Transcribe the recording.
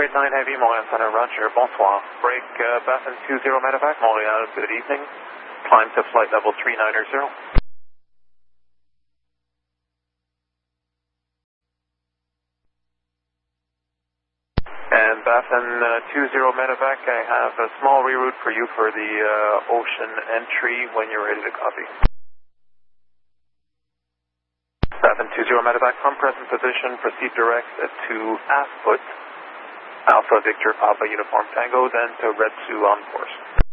489 Heavy, Montreal Center, roger, bonsoir. Break Baffin 20 medevac, Montreal, good evening. Climb to flight level 390. And Baffin 20 medevac, I have a small reroute for you for the ocean entry when you're ready to copy. Baffin 20 medevac, from present position, proceed direct to aft foot, Alpha Victor Papa Uniform Tango, then to Red Sioux on course.